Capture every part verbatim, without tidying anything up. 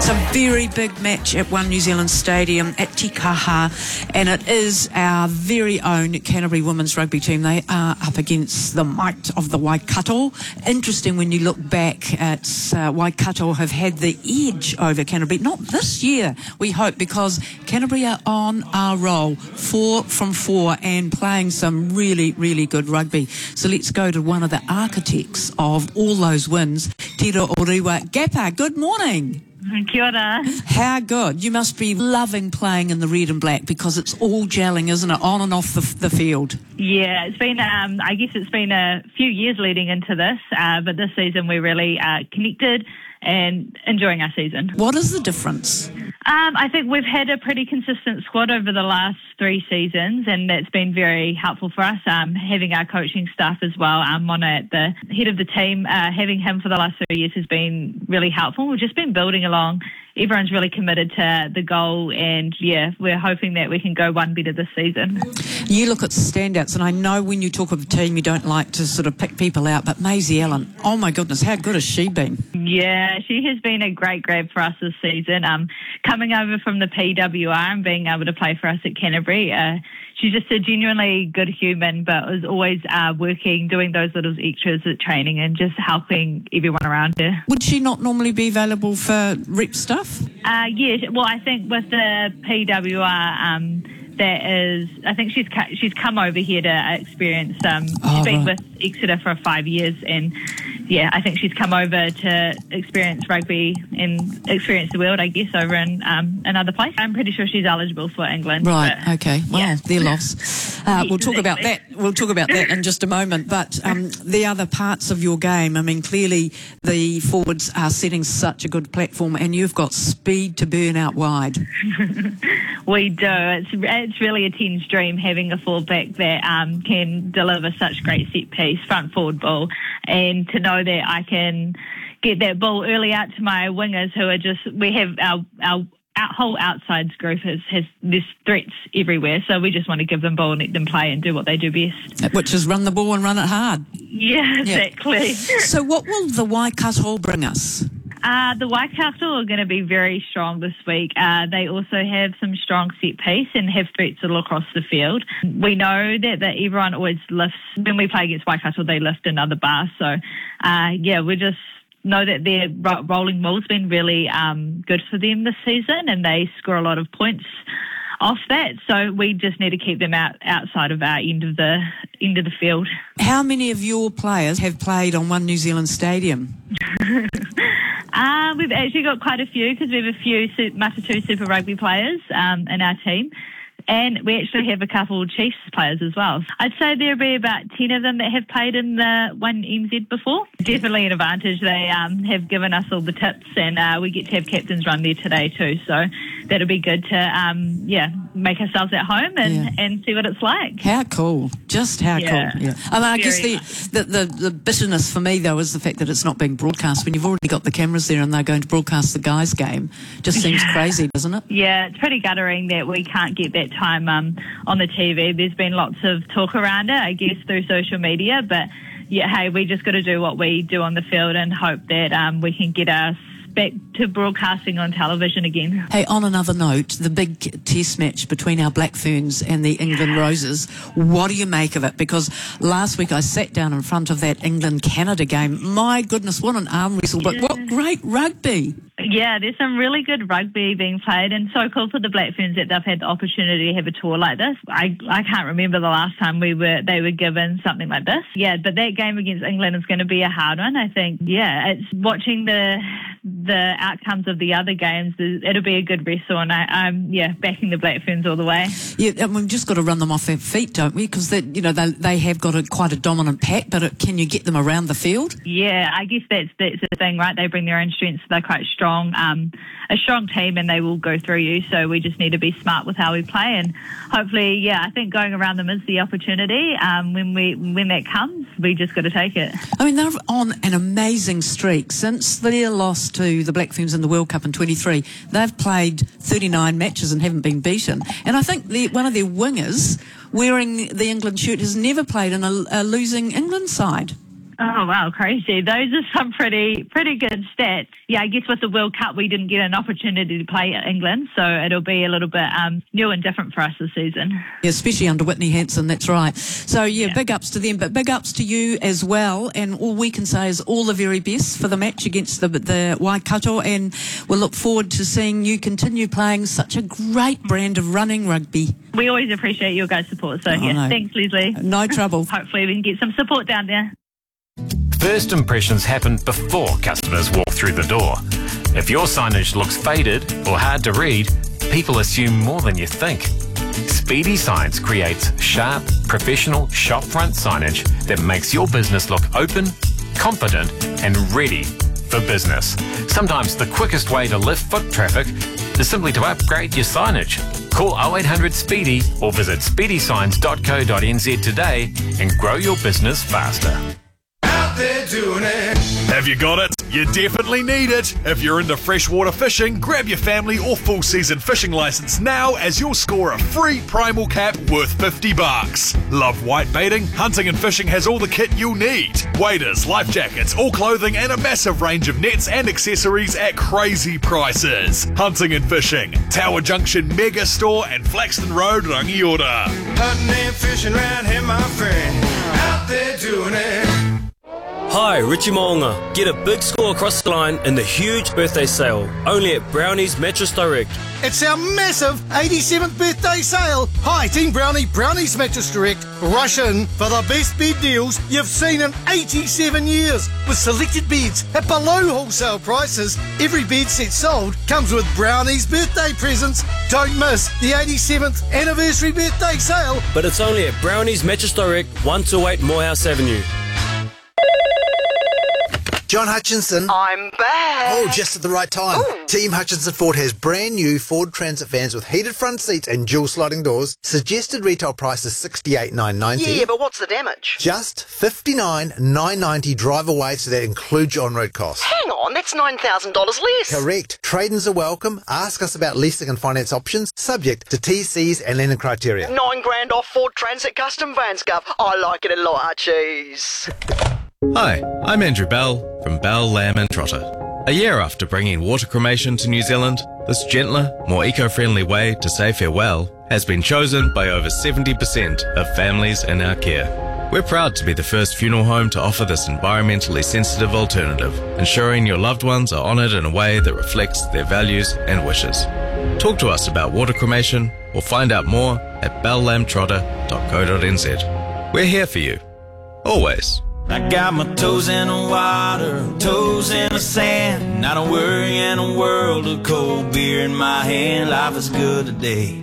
It's a very big match at One New Zealand Stadium at Te Kaha, and it is our very own Canterbury women's rugby team. They are up against the might of the Waikato. Interesting when you look back at uh, Waikato have had the edge over Canterbury. Not this year, we hope, because Canterbury are on our roll, four from four, and playing some really, really good rugby. So let's go to one of the architects of all those wins, Tira Oriwa. Gapa, good morning. Kia ora. How good. You must be loving playing in the red and black because it's all gelling, isn't it, on and off the, the field? Yeah, it's been, um, I guess it's been a few years leading into this, uh, but this season we really uh, connected and enjoying our season. What is the difference? Um, I think we've had a pretty consistent squad over the last three seasons, and that's been very helpful for us, um, having our coaching staff as well. Um, Mono at the head of the team, uh, having him for the last three years has been really helpful. We've just been building along. Everyone's really committed to the goal, and yeah, we're hoping that we can go one better this season. You look at standouts, and I know when you talk of a team you don't like to sort of pick people out, but Maisie Allen, oh my goodness, how good has she been? Yeah, she has been a great grab for us this season. Um, coming over from the P W R and being able to play for us at Canterbury, uh, she's just a genuinely good human, but was always uh, working, doing those little extras at training and just helping everyone around her. Would she not normally be available for rep stuff? Uh, yeah, well, I think with the P W R, um, that is, I think she's she's come over here to experience. Um, oh, she's been right. with Exeter for five years, and yeah, I think she's come over to experience rugby and experience the world, I guess, over in um, another place. I'm pretty sure she's eligible for England. Right. But, okay. Well, yeah. their loss. Uh, we'll talk about that. We'll talk about that in just a moment. But um, the other parts of your game, I mean, clearly the forwards are setting such a good platform, and you've got speed to burn out wide. We do. It's it's really a team's dream having a fullback that um, can deliver such great set piece, front forward ball, and to know that I can get that ball early out to my wingers who are just, we have our, our, our whole outsides group has, has there's threats everywhere, so we just want to give them ball and let them play and do what they do best. Which is run the ball and run it hard. Yeah, exactly. Yeah. So what will the Waikato bring us? Uh, the Waikato are going to be very strong this week. Uh, they also have some strong set piece and have threats all across the field. We know that, that everyone always lifts, when we play against Waikato, they lift another bar. So, uh, yeah, we just know that their ro- rolling ball's been really um, good for them this season, and they score a lot of points off that. So we just need to keep them out outside of our end of the end of the field. How many of your players have played on One New Zealand Stadium? Uh, we've actually got quite a few because we have a few Matatu Super Rugby players um, in our team. And we actually have a couple of Chiefs players as well. I'd say there'll be about ten of them that have played in the One N Z before. Definitely an advantage. They um, have given us all the tips, and uh, we get to have captains run there today too. So that'll be good to, um, yeah, make ourselves at home and, yeah. and see what it's like. How cool. Just how yeah. cool. Yeah. I mean, I guess the, nice. the, the, the bitterness for me, though, is the fact that it's not being broadcast. When you've already got the cameras there and they're going to broadcast the guys' game, just seems yeah. crazy, doesn't it? Yeah, it's pretty guttering that we can't get that time um, on the T V. There's been lots of talk around it, I guess, through social media, but yeah, hey, we just got to do what we do on the field and hope that um, we can get us back to broadcasting on television again. Hey, on another note, the big test match between our Black Ferns and the England Roses, what do you make of it? Because last week I sat down in front of that England-Canada game. My goodness, what an arm wrestle, but yeah. what great rugby. Yeah, there's some really good rugby being played, and so cool for the Black Ferns that they've had the opportunity to have a tour like this. I I can't remember the last time we were they were given something like this. Yeah, but that game against England is going to be a hard one, I think. Yeah, it's watching the the outcomes of the other games. It'll be a good wrestle, and I, I'm yeah backing the Black Ferns all the way. Yeah, and we've just got to run them off their feet, don't we? Because they you know they they have got a quite a dominant pack, but it, can you get them around the field? Yeah, I guess that's that's the thing, right? They bring their own strengths. They're quite strong. Um, a strong team, and they will go through you, so we just need to be smart with how we play, and hopefully, yeah, I think going around them is the opportunity. Um, when we when that comes, we just got to take it. I mean, they're on an amazing streak. Since their loss to the Black Ferns in the World Cup in twenty-three, they've played thirty-nine matches and haven't been beaten, and I think the, one of their wingers wearing the England shirt has never played in a, a losing England side. Oh, wow, crazy. Those are some pretty pretty good stats. Yeah, I guess with the World Cup, we didn't get an opportunity to play at England, so it'll be a little bit um, new and different for us this season. Yeah, especially under Whitney Hansen, that's right. So, yeah, Yeah. big ups to them, but big ups to you as well. And all we can say is all the very best for the match against the, the Waikato, and we'll look forward to seeing you continue playing such a great brand of running rugby. We always appreciate your guys' support, so Oh, yeah, no. thanks, Leslie. No trouble. Hopefully we can get some support down there. First impressions happen before customers walk through the door. If your signage looks faded or hard to read, people assume more than you think. Speedy Signs creates sharp, professional shopfront signage that makes your business look open, confident and ready for business. Sometimes the quickest way to lift foot traffic is simply to upgrade your signage. Call oh eight hundred SPEEDY or visit speedy signs dot co dot n z today and grow your business faster. They're doing it. Have you got it? You definitely need it. If you're into freshwater fishing, grab your family or full season fishing license now, as you'll score a free primal cap worth fifty bucks. Love white baiting? Hunting and Fishing has all the kit you'll need. Waders, life jackets, all clothing and a massive range of nets and accessories at crazy prices. Hunting and Fishing, Tower Junction Mega Store and Flaxton Road, Rangiora. Hunting and fishing round here, my friend. Out there doing it. Hi, Richie Moonga. Get a big score across the line in the huge birthday sale, only at Brownie's Mattress Direct. It's our massive eighty-seventh birthday sale. Hi, Team Brownie, Brownie's Mattress Direct. Rush in for the best bed deals you've seen in eighty-seven years. With selected beds at below wholesale prices, every bed set sold comes with Brownie's birthday presents. Don't miss the eighty-seventh anniversary birthday sale. But it's only at Brownie's Mattress Direct, one two eight Morehouse Avenue. John Hutchinson. I'm back. Oh, just at the right time. Ooh. Team Hutchinson Ford has brand new Ford Transit vans with heated front seats and dual sliding doors. Suggested retail price is sixty-eight thousand nine hundred ninety. Yeah, but what's the damage? Just fifty-nine thousand nine hundred ninety drive away, so that includes your on-road costs. Hang on, that's nine thousand dollars less. Correct. Trade-ins are welcome. Ask us about leasing and finance options, subject to T Cs and lending criteria. Nine grand off Ford Transit custom vans, Gov. I like it a lot, cheese. Hi, I'm Andrew Bell from Bell, Lamb and Trotter. A year after bringing water cremation to New Zealand, this gentler, more eco-friendly way to say farewell has been chosen by over seventy percent of families in our care. We're proud to be the first funeral home to offer this environmentally sensitive alternative, ensuring your loved ones are honoured in a way that reflects their values and wishes. Talk to us about water cremation or find out more at bell lamb trotter dot co dot n z. We're here for you, always. I got my toes in the water, toes in the sand. Not a worry in a world of cold beer in my hand. Life is good today.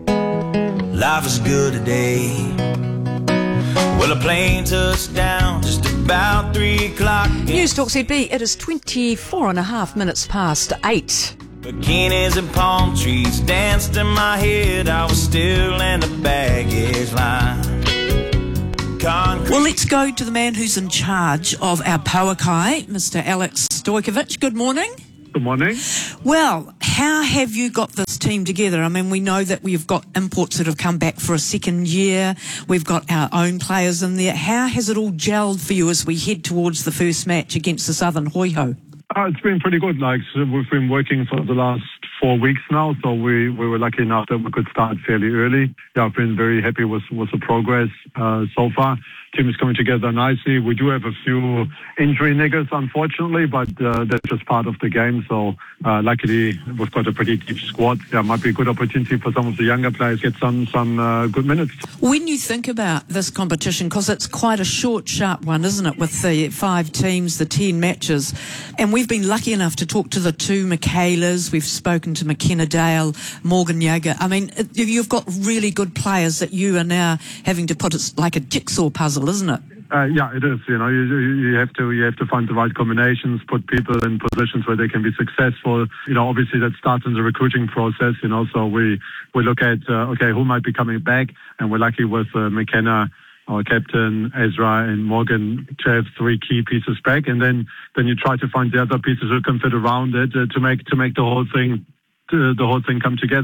Life is good today. Well, a plane touched down just about three o'clock. News Talk Z B, it is twenty-four and a half minutes past eight. Bikinis and palm trees danced in my head. I was still in the baggage line. Concrete. Well, let's go to the man who's in charge of our Pauakai, Mister Alex Stojkovic. Good morning. Good morning. Well, how have you got this team together? I mean, we know that we've got imports that have come back for a second year. We've got our own players in there. How has it all gelled for you as we head towards the first match against the Southern Hoiho? Uh, it's been pretty good. Like, so we've been working for the last four weeks now, so we, we were lucky enough that we could start fairly early. Yeah, I've been very happy with, with the progress uh, so far. Team is coming together nicely. We do have a few injury niggers, unfortunately, but uh, that's just part of the game. So uh, luckily, we've got a pretty deep squad. Yeah, might be a good opportunity for some of the younger players to get some some uh, good minutes. When you think about this competition, because it's quite a short, sharp one, isn't it, with the five teams, the ten matches, and we've been lucky enough to talk to the two Michaelas. We've spoken to McKenna Dale, Morgan Yager. I mean, you've got really good players that you are now having to put it like a jigsaw puzzle, isn't it? Uh, yeah, it is. You know, you, you have to you have to find the right combinations, put people in positions where they can be successful. You know, obviously that starts in the recruiting process. You know, so we we look at uh, okay, who might be coming back, and we're lucky with uh, McKenna, our captain, Ezra, and Morgan to have three key pieces back, and then then you try to find the other pieces who can fit around it uh, to make to make the whole thing to, the whole thing come together.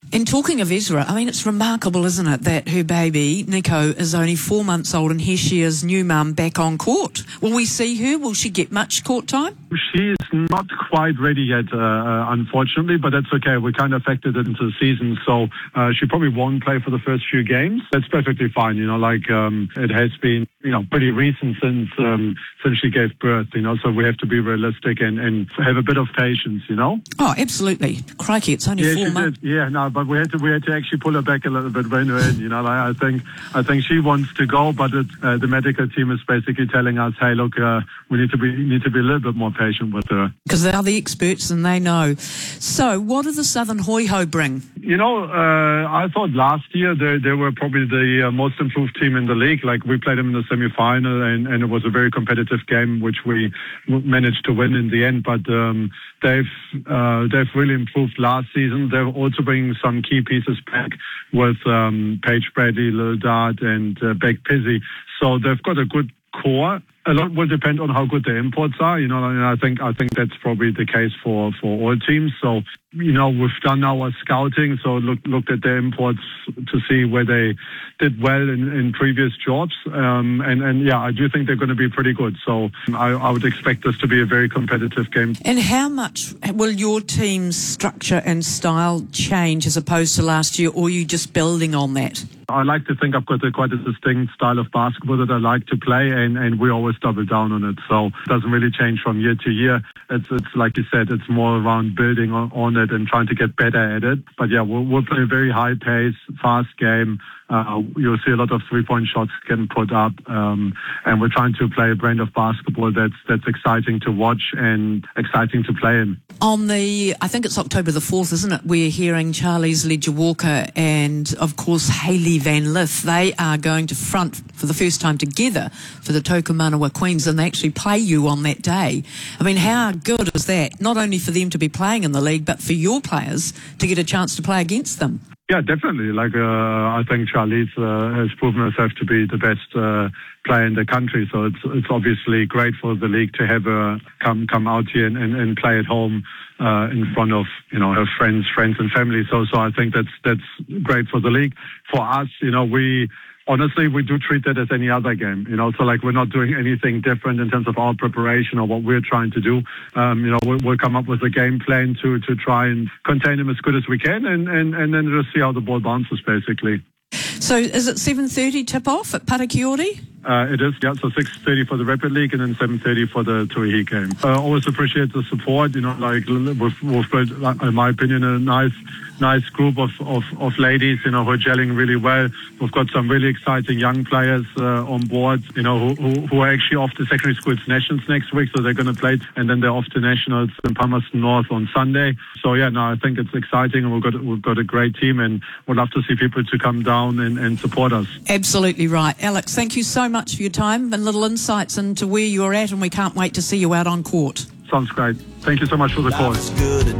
And talking of Ezra, I mean, it's remarkable, isn't it, that her baby, Nico, is only four months old and here she is, new mum, back on court. Will we see her? Will she get much court time? She's not quite ready yet, uh, uh, unfortunately, but that's okay. We kind of factored it into the season, so uh, she probably won't play for the first few games. That's perfectly fine, you know, like um, it has been, you know, pretty recent since um, since she gave birth, you know, so we have to be realistic and, and have a bit of patience, you know? Oh, absolutely. Crikey, it's only yeah, four she months. Did. Yeah, no, but we had to we had to actually pull her back a little bit, rein her in, you know. Like, I think I think she wants to go, but it, uh, the medical team is basically telling us, hey, look, uh, we need to be need to be a little bit more patient with her. Because they are the experts and they know. So what do the Southern Hoi Ho bring? You know, uh, I thought last year they, they were probably the uh, most improved team in the league. Like, we played them in the semi-final and, and it was a very competitive game, which we managed to win in the end. But um, they've uh, they've really improved last season. They're also bringing some key pieces back with um, Paige Bradley, Lil Dart and uh, Beck Pizzi. So they've got a good core. A lot will depend on how good the imports are, you know, and I think I think that's probably the case for, for all teams. So, you know, we've done our scouting, so look, looked at the imports to see where they did well in, in previous jobs. Um, and, and yeah, I do think they're going to be pretty good. So I, I would expect this to be a very competitive game. And how much will your team's structure and style change as opposed to last year, or are you just building on that? I like to think I've got a, quite a distinct style of basketball that I like to play, and, and we always double down on it. So it doesn't really change from year to year. It's, it's like you said, it's more around building on, on it and trying to get better at it. But yeah, we'll, we'll play a very high pace, fast game. Uh, you'll see a lot of three-point shots getting put up, um, and we're trying to play a brand of basketball that's that's exciting to watch and exciting to play in. On the, I think it's October the fourth, isn't it? We're hearing Charlize Leger-Walker and, of course, Hayley Van Lith. They are going to front for the first time together for the Toka Manawa Queens, and they actually play you on that day. I mean, how good is that? Not only for them to be playing in the league, but for your players to get a chance to play against them. Yeah, definitely. Like, uh, I think Charlize uh, has proven herself to be the best uh, player in the country. So it's it's obviously great for the league to have her come come out here and, and, and play at home uh, in front of, you know, her friends, friends and family. So so I think that's that's great for the league. For us, you know, we. Honestly, we do treat that as any other game, you know, so like we're not doing anything different in terms of our preparation or what we're trying to do. Um, you know, we'll, we'll come up with a game plan to, to try and contain them as good as we can and, and, and then just see how the ball bounces, basically. So is it seven thirty tip-off at Parakiori? Uh, it is, yeah, so six thirty for the Rapid League and then seven thirty for the Tuihi game. I uh, always appreciate the support, you know, like we've, we've built, in my opinion, a nice nice group of, of, of ladies, you know, who are gelling really well. We've got some really exciting young players uh, on board, you know, who, who, who are actually off to secondary schools nationals next week, so they're going to play, and then they're off to nationals in Palmerston North on Sunday. So, yeah, no, I think it's exciting, and we've got we've got a great team, and we'd love to see people to come down and, and support us. Absolutely right. Alex, thank you so much for your time and little insights into where you're at, and we can't wait to see you out on court. Sounds great. Thank you so much for the call.